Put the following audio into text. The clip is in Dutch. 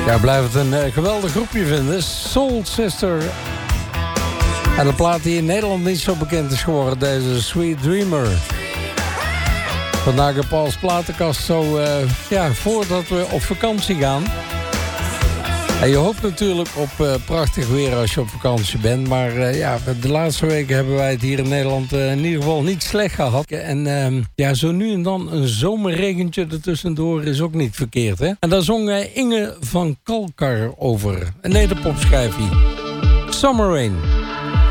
Ja, blijf het een geweldig groepje vinden. Soul Sister. En de plaat die in Nederland niet zo bekend is geworden. Deze Sweet Dreamer. Vandaag op als platenkast zo voordat we op vakantie gaan. En je hoopt natuurlijk op prachtig weer als je op vakantie bent. Maar de laatste weken hebben wij het hier in Nederland in ieder geval niet slecht gehad. En zo nu en dan een zomerregentje ertussendoor is ook niet verkeerd, hè? En daar zong Inge van Kalkar over. Een nederpopschijfie. Summer Rain.